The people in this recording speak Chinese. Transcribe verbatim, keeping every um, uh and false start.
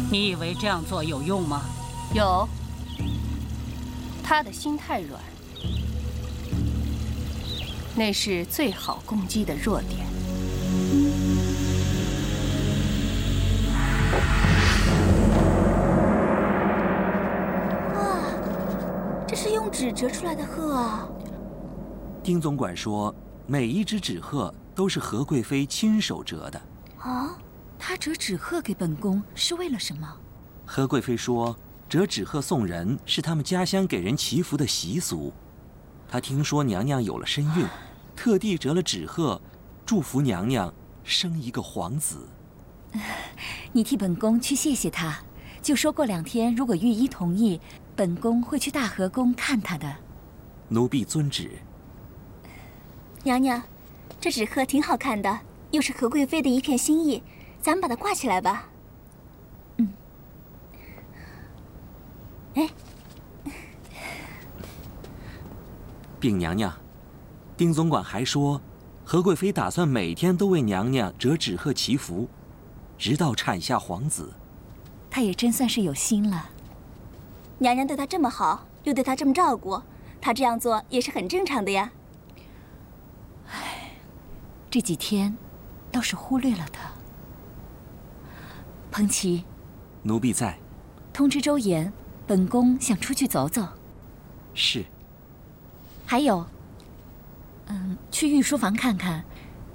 你以为这样做有用吗？ 有。他的心太软，那是最好攻击的弱点。 哇，这是用纸折出来的鹤啊！ 丁总管说，每一只纸鹤都是何贵妃亲手折的。 啊， 她折纸鹤给本宫是为了什么？ 何贵妃说，折纸鹤送人是他们家乡给人祈福的习俗。她听说娘娘有了身孕，特地折了纸鹤，祝福娘娘生一个皇子。 你替本宫去谢谢她，就说过两天如果御医同意，本宫会去大和宫看她的。 奴婢遵旨。 娘娘，这纸鹤挺好看的，又是何贵妃的一片心意，咱们把它挂起来吧。 嗯。 哎， 禀娘娘，丁总管还说，何贵妃打算每天都为娘娘折纸鹤祈福，直到产下皇子。 她也真算是有心了。 娘娘对她这么好，又对她这么照顾，她这样做也是很正常的呀。 唉，这几天倒是忽略了她。彭琪， 奴婢在。 通知周岩，本宫想出去走走。 是。 还有，嗯，去御书房看看，